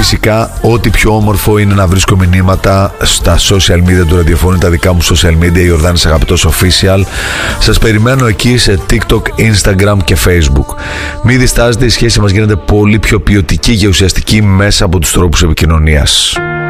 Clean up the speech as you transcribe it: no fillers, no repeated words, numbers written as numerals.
φυσικά ό,τι πιο όμορφο είναι να βρίσκω μηνύματα στα social media του ραδιοφώνου, τα δικά μου social media, Ιορδάνης Αγαπητός Official. Σας περιμένω εκεί σε TikTok, Instagram και Facebook. Μην διστάζετε, η σχέση μας γίνεται πολύ πιο ποιοτική και ουσιαστική μέσα από τους τρόπους επικοινωνίας.